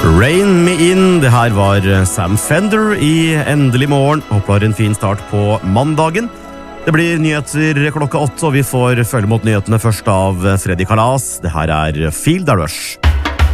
Rain Me In, det her var Sam Fender i Endelig morgen. Håper du har en fin start på mandagen. Det blir nyheter klokka 8, og vi får følge mot nyhetene først av Freddy Kalas. Det her er Feel the Rush.